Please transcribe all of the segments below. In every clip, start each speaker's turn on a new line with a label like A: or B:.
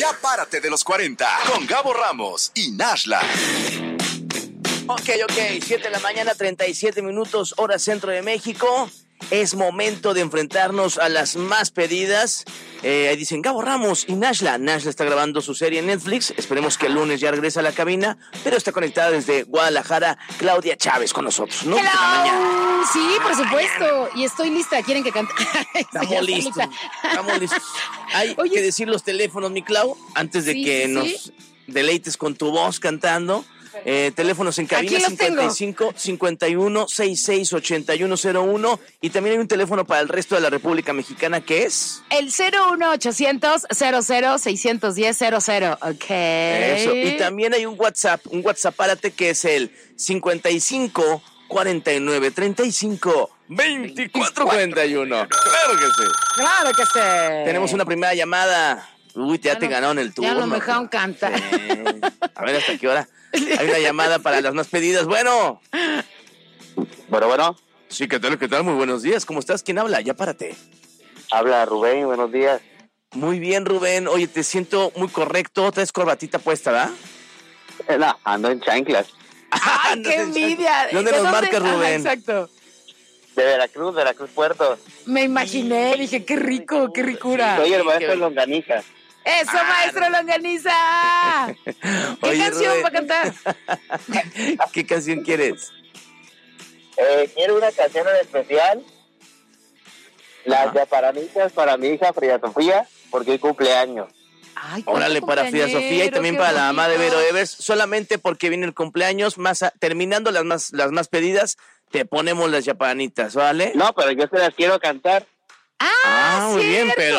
A: Ya párate de los 40 con Gabo Ramos y Nashla.
B: Ok, 7 de la mañana, 37 minutos, hora centro de México. Es momento de enfrentarnos a las más pedidas. Ahí dicen Gabo Ramos y Nashla. Nashla está grabando su serie en Netflix. Esperemos que el lunes ya regrese a la cabina. Pero está conectada desde Guadalajara Claudia Chávez con nosotros, ¿no?
C: Hello. Sí, por supuesto. Y estoy lista. ¿Quieren que cante?
B: Estamos listos. Hay que decir los teléfonos, mi Clau, antes de que nos deleites con tu voz cantando. Teléfonos en cabina 55 51 66 8101 y también hay un teléfono para el resto de la República Mexicana que es
C: el 01800 00 610 00. Ok.
B: Eso. Y también hay un WhatsApp párate que es el 55 49 35 24 41. Claro que sí.
C: Claro que sí.
B: Tenemos una primera llamada. Uy, ya te ganaron el turno.
C: Ya no me dejaron cantar.
B: A ver, ¿hasta qué hora? Hay una llamada para las más pedidas. Bueno.
D: Bueno.
B: Sí, ¿qué tal? Muy buenos días. ¿Cómo estás? ¿Quién habla? Ya párate.
D: Habla Rubén, buenos días.
B: Muy bien, Rubén. Oye, te siento muy correcto. Traes corbatita puesta, ¿verdad?
D: No, ando en chanclas.
C: ¡Ay, qué envidia!
B: ¿Dónde nos marcas, Rubén?
C: Exacto.
D: De Veracruz, Puerto.
C: Me imaginé, dije, qué rico, qué ricura.
D: Soy el maestro Longaniza.
C: ¡Eso, maestro Longaniza! ¿Qué
B: Oye,
C: canción
B: Rubén,
C: va a cantar?
B: ¿Qué canción quieres?
D: Quiero una canción en especial. Las yaparanitas para mi hija Frida Sofía, porque hoy cumpleaños.
C: Ay,
B: Órale, para Frida Sofía y también para la mamá de Vero Evers, solamente porque viene el cumpleaños, terminando las más pedidas, te ponemos las yapanitas, ¿vale?
D: No, pero yo se las quiero cantar.
B: Muy bien, pero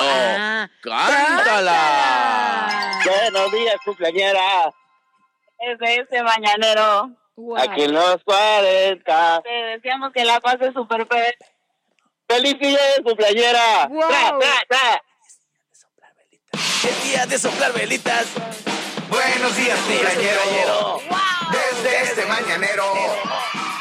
B: cántala.
D: Buenos días, cumpleañera.
E: Es de este mañanero.
C: Wow.
D: Aquí en los 40.
E: Te deseamos que la pases súper feliz.
D: ¡Felicidades, cumpleañera!
C: Wow.
D: ¡Tra!
B: Es día de soplar velitas.
A: Buenos días, cumpleañero. Desde este mañanero